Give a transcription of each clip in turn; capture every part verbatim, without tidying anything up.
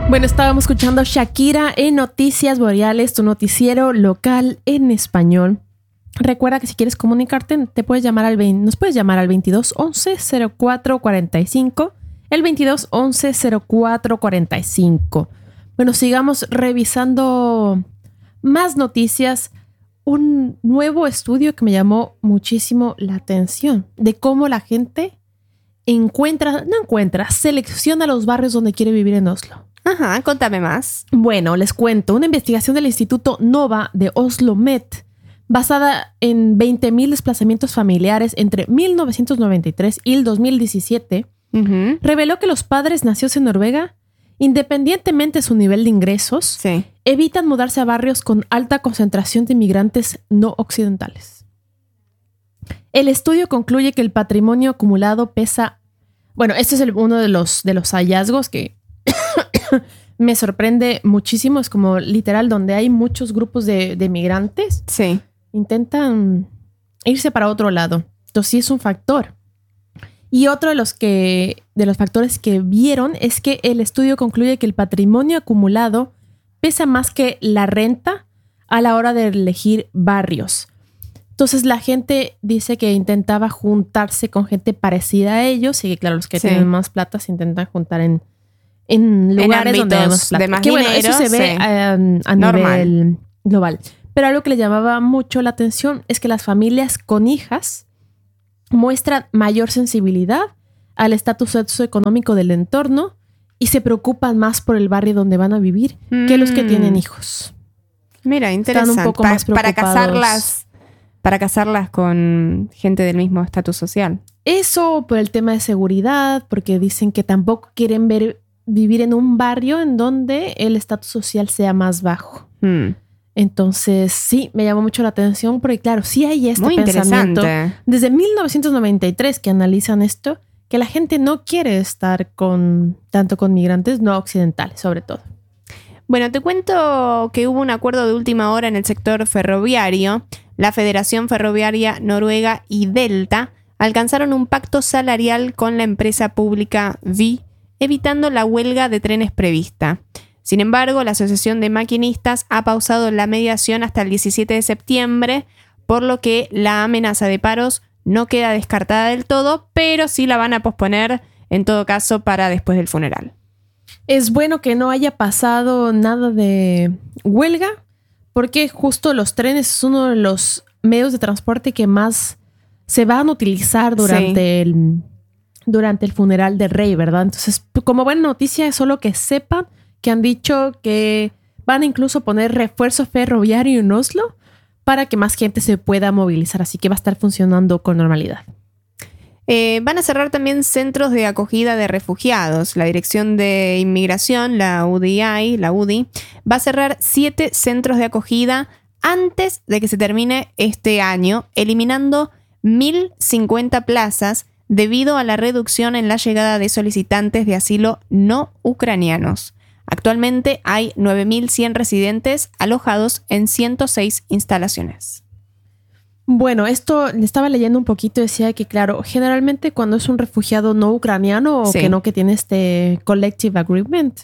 Bueno, estábamos escuchando Shakira en Noticias Boreales, tu noticiero local en español. Recuerda que si quieres comunicarte, te puedes llamar al veinte, nos puedes llamar al veintidós once cero cuatro cuarenta y cinco, el veintidós once cero cuatro cuarenta y cinco. Bueno, sigamos revisando más noticias. Un nuevo estudio que me llamó muchísimo la atención de cómo la gente encuentra, no encuentra, selecciona los barrios donde quiere vivir en Oslo. Ajá, contame más. Bueno, les cuento. Una investigación del Instituto Nova de Oslo Met, basada en veinte mil desplazamientos familiares entre mil novecientos noventa y tres y el dos mil diecisiete, uh-huh. reveló que los padres nacidos en Noruega, independientemente de su nivel de ingresos, sí. evitan mudarse a barrios con alta concentración de inmigrantes no occidentales. El estudio concluye que el patrimonio acumulado pesa... Bueno, este es el, uno de los, de los hallazgos que me sorprende muchísimo. Es como literal donde hay muchos grupos de, de migrantes. Sí. Intentan irse para otro lado. Entonces sí es un factor. Y otro de los, que, de los factores que vieron es que el estudio concluye que el patrimonio acumulado pesa más que la renta a la hora de elegir barrios. Entonces la gente dice que intentaba juntarse con gente parecida a ellos y que claro, los que sí. tienen más plata se intentan juntar en, en lugares en donde hay más plata. De más que dinero, bueno, eso se ve sí. a, a nivel global. Pero algo que le llamaba mucho la atención es que las familias con hijas muestran mayor sensibilidad al estatus socioeconómico del entorno y se preocupan más por el barrio donde van a vivir mm. que los que tienen hijos. Mira, interesante. Están un poco pa- más preocupados. Para casarlas, para casarlas con gente del mismo estatus social. Eso por el tema de seguridad, porque dicen que tampoco quieren ver, vivir en un barrio en donde el estatus social sea más bajo. Mm. Entonces, sí, me llamó mucho la atención porque, claro, sí hay este Muy pensamiento interesante. desde mil novecientos noventa y tres que analizan esto, que la gente no quiere estar con tanto con migrantes no occidentales, sobre todo. Bueno, te cuento que hubo un acuerdo de última hora en el sector ferroviario. La Federación Ferroviaria Noruega y Delta alcanzaron un pacto salarial con la empresa pública Vy, evitando la huelga de trenes prevista. Sin embargo, la Asociación de Maquinistas ha pausado la mediación hasta el diecisiete de septiembre, por lo que la amenaza de paros no queda descartada del todo, pero sí la van a posponer en todo caso para después del funeral. Es bueno que no haya pasado nada de huelga, porque justo los trenes es uno de los medios de transporte que más se van a utilizar durante, sí. el, durante el funeral del rey, ¿verdad? Entonces, como buena noticia es solo que sepan que han dicho que van a incluso poner refuerzo ferroviario en Oslo para que más gente se pueda movilizar. Así que va a estar funcionando con normalidad. Eh, van a cerrar también centros de acogida de refugiados. La Dirección de Inmigración, la U D I, la U D I, va a cerrar siete centros de acogida antes de que se termine este año, eliminando mil cincuenta plazas debido a la reducción en la llegada de solicitantes de asilo no ucranianos. Actualmente hay nueve mil cien residentes alojados en ciento seis instalaciones. Bueno, esto le estaba leyendo un poquito y decía que, claro, generalmente cuando es un refugiado no ucraniano o sí. que no que tiene este collective agreement,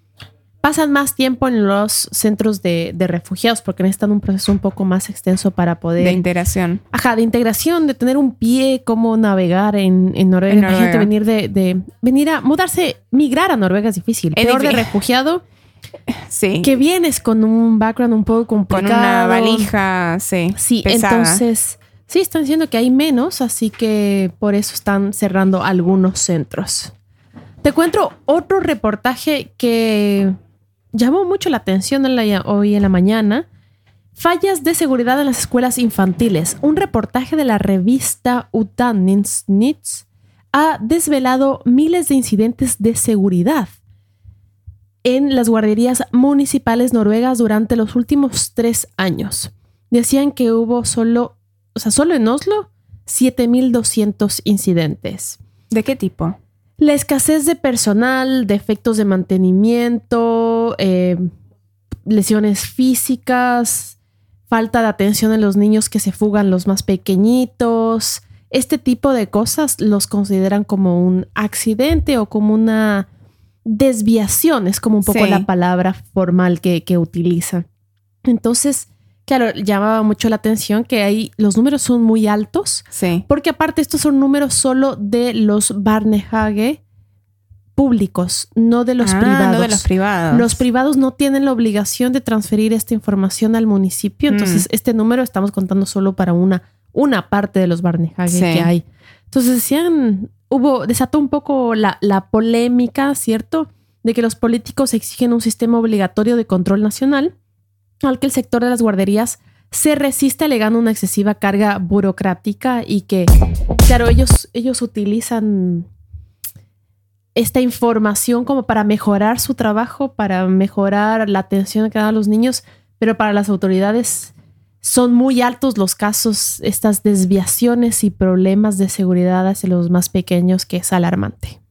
pasan más tiempo en los centros de, de refugiados porque necesitan un proceso un poco más extenso para poder... De integración. Ajá, de integración, de tener un pie, cómo navegar en, en Noruega. En Noruega. Imagínate venir de, de... Venir a mudarse, migrar a Noruega es difícil. Es Peor difícil. de refugiado... Sí. Que vienes con un background un poco complicado. Con una valija, sí. Sí, pesada. Entonces, sí, están diciendo que hay menos, así que por eso están cerrando algunos centros. Te cuento otro reportaje que llamó mucho la atención en la, hoy en la mañana. Fallas de seguridad en las escuelas infantiles. Un reportaje de la revista Utdanningsnytt ha desvelado miles de incidentes de seguridad en las guarderías municipales noruegas durante los últimos tres años. Decían que hubo solo, o sea, solo en Oslo, siete mil doscientos incidentes. ¿De qué tipo? La escasez de personal, defectos de mantenimiento, eh, lesiones físicas, falta de atención en los niños que se fugan, los más pequeñitos. Este tipo de cosas los consideran como un accidente o como una desviación, es como un poco Sí. la palabra formal que, que utilizan. Entonces, claro, llamaba mucho la atención que ahí los números son muy altos, Sí. porque aparte estos son números solo de los Barnehage públicos, no de los ah, privados. no de los privados. Los privados no tienen la obligación de transferir esta información al municipio, entonces Mm. este número estamos contando solo para una, una parte de los Barnehage Sí. que hay. Entonces decían, hubo, desató un poco la, la polémica, ¿cierto? De que los políticos exigen un sistema obligatorio de control nacional, al que el sector de las guarderías se resiste alegando una excesiva carga burocrática y que, claro, ellos, ellos utilizan esta información como para mejorar su trabajo, para mejorar la atención que dan a los niños, pero para las autoridades son muy altos los casos, estas desviaciones y problemas de seguridad hacia los más pequeños, que es alarmante.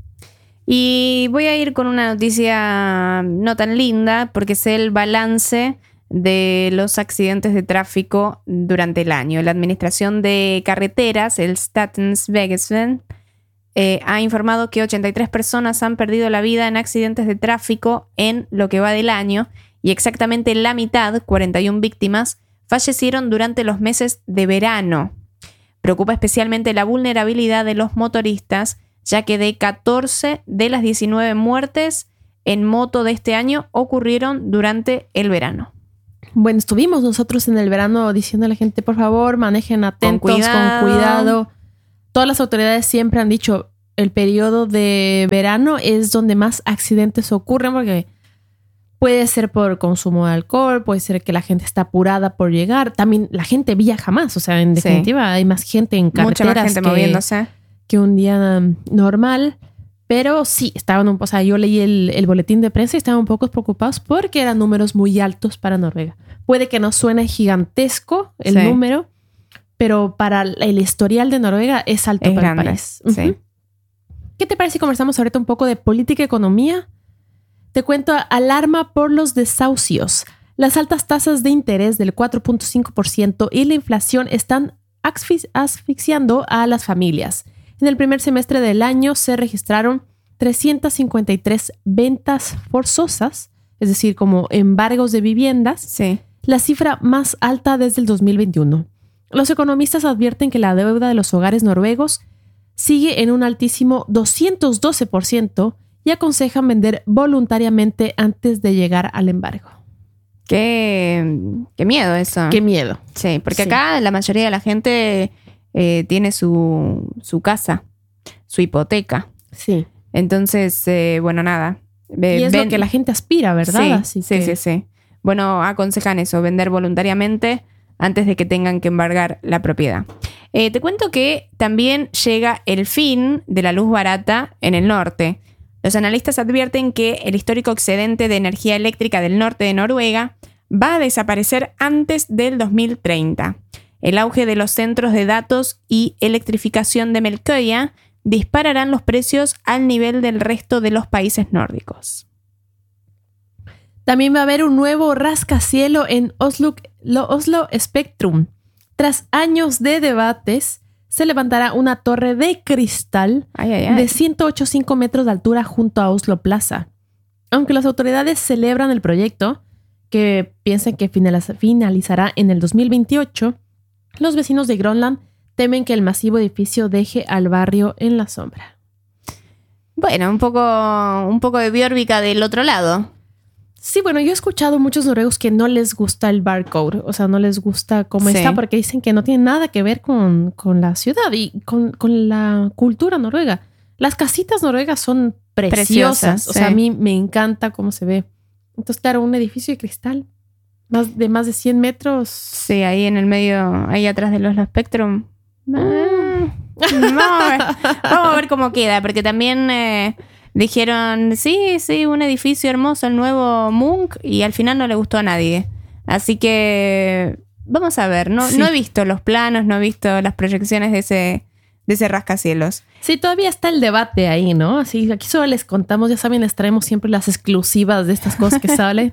Y voy a ir con una noticia no tan linda, porque es el balance de los accidentes de tráfico durante el año. La Administración de Carreteras, el Statens-Vegeslän, eh, ha informado que ochenta y tres personas han perdido la vida en accidentes de tráfico en lo que va del año, y exactamente la mitad, cuarenta y una víctimas, fallecieron durante los meses de verano. Preocupa especialmente la vulnerabilidad de los motoristas, ya que de catorce de las diecinueve muertes en moto de este año ocurrieron durante el verano. Bueno, estuvimos nosotros en el verano diciendo a la gente, por favor, manejen atentos, con cuidado. cuidado. Con cuidado. Todas las autoridades siempre han dicho, el periodo de verano es donde más accidentes ocurren, porque puede ser por consumo de alcohol, puede ser que la gente está apurada por llegar. También la gente viaja más, o sea, en definitiva sí. Hay más gente en carreteras. Mucha más gente que, moviéndose. que un día normal. Pero sí, estaban un, o sea, yo leí el, el boletín de prensa y estaban un poco preocupados porque eran números muy altos para Noruega. Puede que no suene gigantesco el sí. número, pero para el historial de Noruega es alto es para grande. el país. Sí. Uh-huh. ¿Qué te parece si conversamos ahorita un poco de política y economía? Te cuento, alarma por los desahucios. Las altas tasas de interés del cuatro punto cinco por ciento y la inflación están asfix- asfixiando a las familias. En el primer semestre del año se registraron trescientas cincuenta y tres ventas forzosas, es decir, como embargos de viviendas, sí. la cifra más alta desde el dos mil veintiuno. Los economistas advierten que la deuda de los hogares noruegos sigue en un altísimo doscientos doce por ciento y aconsejan vender voluntariamente antes de llegar al embargo. Qué, qué miedo eso. Qué miedo. Sí, porque sí. acá la mayoría de la gente eh, tiene su, su casa, su hipoteca. Sí. Entonces, eh, bueno, nada. Y es ven... lo que la gente aspira, ¿verdad? Sí, Así sí, que... sí, sí. Bueno, aconsejan eso, vender voluntariamente antes de que tengan que embargar la propiedad. Eh, te cuento que también llega el fin de la luz barata en el norte. Los analistas advierten que el histórico excedente de energía eléctrica del norte de Noruega va a desaparecer antes del dos mil treinta. El auge de los centros de datos y electrificación de Melkøya dispararán los precios al nivel del resto de los países nórdicos. También va a haber un nuevo rascacielo en Oslo, Oslo Spectrum. Tras años de debates, se levantará una torre de cristal ay, ay, ay. de ciento ochenta y cinco metros de altura junto a Oslo Plaza. Aunque las autoridades celebran el proyecto, que piensan que finalizará en el dos mil veintiocho, los vecinos de Groenland temen que el masivo edificio deje al barrio en la sombra. Bueno, un poco, un poco de Björvika del otro lado. Sí, bueno, yo he escuchado muchos noruegos que no les gusta el barcode, o sea, no les gusta cómo sí. está, porque dicen que no tiene nada que ver con, con la ciudad y con, con la cultura noruega. Las casitas noruegas son preciosas, preciosas o sí. sea, a mí me encanta cómo se ve. Entonces, claro, un edificio de cristal más de más de cien metros. Sí, ahí en el medio, ahí atrás de los Spectrum. Mm. No, vamos a ver cómo queda, porque también... Eh, dijeron, sí, sí, un edificio hermoso, el nuevo Munch, y al final no le gustó a nadie. Así que vamos a ver, no, sí. no he visto los planos, no he visto las proyecciones de ese, de ese rascacielos. Sí, todavía está el debate ahí, ¿no? Así, aquí solo les contamos, ya saben, les traemos siempre las exclusivas de estas cosas que salen.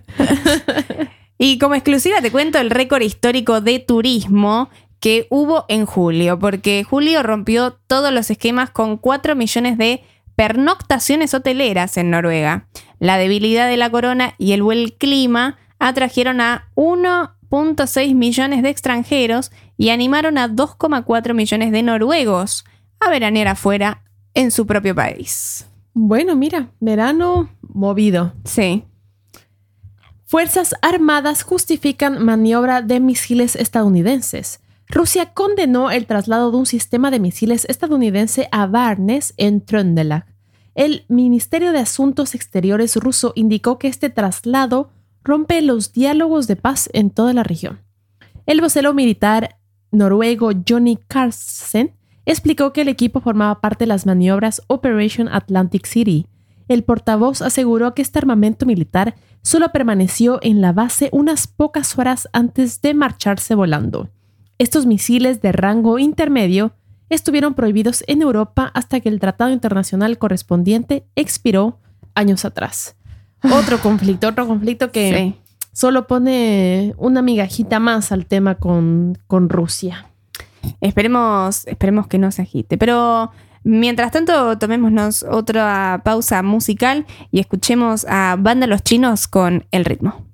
Y como exclusiva te cuento el récord histórico de turismo que hubo en julio, porque julio rompió todos los esquemas con cuatro millones de pernoctaciones hoteleras en Noruega. La debilidad de la corona y el buen clima atrajeron a uno punto seis millones de extranjeros y animaron a dos coma cuatro millones de noruegos a veranear afuera en su propio país. Bueno, mira, verano movido. Sí. Fuerzas Armadas justifican maniobra de misiles estadounidenses. Rusia condenó el traslado de un sistema de misiles estadounidense a Barnes en Trøndelag. El Ministerio de Asuntos Exteriores ruso indicó que este traslado rompe los diálogos de paz en toda la región. El vocero militar noruego Johnny Carlsen explicó que el equipo formaba parte de las maniobras Operation Atlantic City. El portavoz aseguró que este armamento militar solo permaneció en la base unas pocas horas antes de marcharse volando. Estos misiles de rango intermedio estuvieron prohibidos en Europa hasta que el tratado internacional correspondiente expiró años atrás. Otro conflicto, otro conflicto que sí. Solo pone una migajita más al tema con, con Rusia. Esperemos, esperemos que no se agite. Pero mientras tanto, tomémonos otra pausa musical y escuchemos a Banda Los Chinos con El Ritmo.